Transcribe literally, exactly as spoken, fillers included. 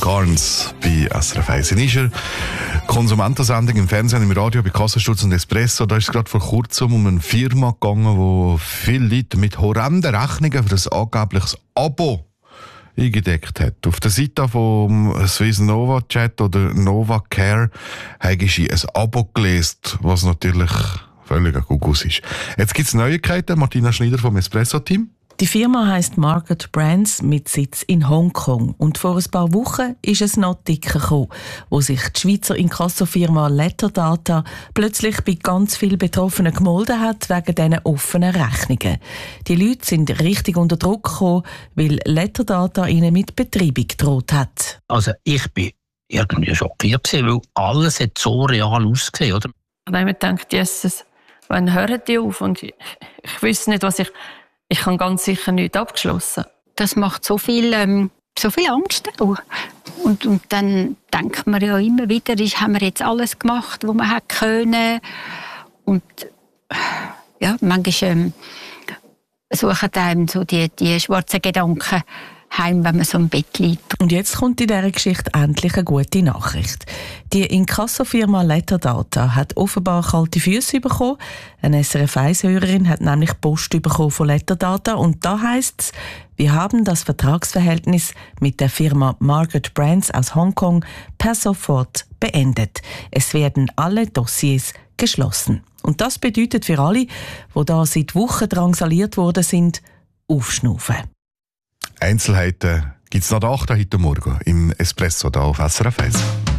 Carnes bei S R F eins. In dieser Konsumentensendung im Fernsehen, im Radio, bei Kassensturz und Espresso, da ist es gerade vor kurzem um eine Firma gegangen, wo viele Leute mit horrenden Rechnungen für ein angebliches Abo eingedeckt hat. Auf der Seite vom Swiss Nova Chat oder Nova Care habe ich ein Abo gelesen, was natürlich völlig ein Gugus ist. Jetzt gibt es Neuigkeiten. Martina Schneider vom Espresso-Team. Die Firma heisst Market Brands mit Sitz in Hongkong. Und vor ein paar Wochen ist es noch dicker gekommen, wo sich die Schweizer Inkassofirma Letterdata plötzlich bei ganz vielen Betroffenen gemolden hat wegen diesen offenen Rechnungen. Die Leute sind richtig unter Druck gekommen, weil Letterdata ihnen mit Betreibung gedroht hat. Also ich bin irgendwie schockiert, weil alles hat so real ausgesehen, oder? Und dann habe ich mir gedacht, Jesus, wann hören die auf? Und ich, ich wüsste nicht, was ich... Ich habe ganz sicher nichts abgeschlossen. Das macht so viel, ähm, so viel Angst auch. Und, und dann denkt man ja immer wieder, ist, haben wir jetzt alles gemacht, was wir hätten können. Und ja, manchmal ähm, suchen einem so die, die schwarzen Gedanken heim, wenn man so im Bett liegt. Und jetzt kommt in dieser Geschichte endlich eine gute Nachricht. Die Inkassofirma Letterdata hat offenbar kalte Füße bekommen. Eine S R F eins-Hörerin hat nämlich Post bekommen von Letterdata und da heisst es, wir haben das Vertragsverhältnis mit der Firma Market Brands aus Hongkong per sofort beendet. Es werden alle Dossiers geschlossen. Und das bedeutet für alle, die da seit Wochen drangsaliert worden sind, aufschnaufen. Einzelheiten gibt es nach der acht heute Morgen im Espresso da auf S R F eins.